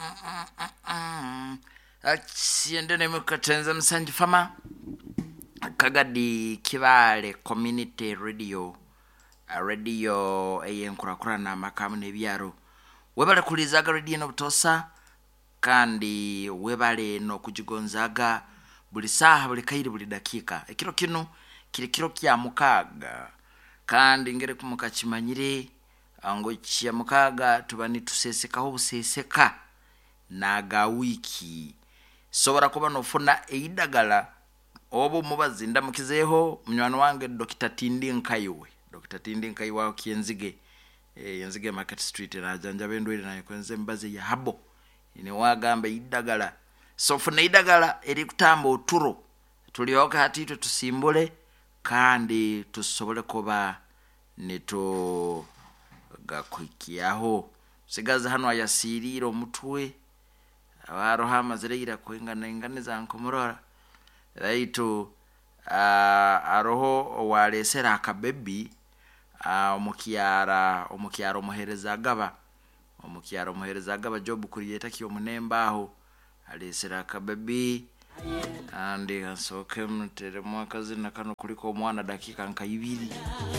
Siende mukatenza msanji fama kagadi kibale community radio radio eyenkura na makamu nebyaro webale kulizaga radio no butosa kandi webale no kujigonzaga buli saha buli kairi buli dakika ekiro kino kiro kya mukaga kandi ngere kumukachimanyire ango kya mukaga tubani tuseseka ho buseseka naga wiki sobora kuba nofuna eidagala obo mubazinda mukizeho mnywano wange Dr. Tindi Nkaiwe wa Kienzige Yenzige Market Street na janja bendwele na kwenze mbaze ya habo ine wagamba idagala sofuna idagala eri kutamba oturo tulioka hatito tusimbole kandi tusobole koba neto gakwikiyaho sigaza hano ayasiriro mutwe abarohama zireira kwengana inganiza nkomorora raito aroho walesera akabebi omukyara omuhereza agaba job kuriyeta kiyo munembaho alesera akabebi andi asoke mutere mwakazi nakano kuliko omwana dakika nka 2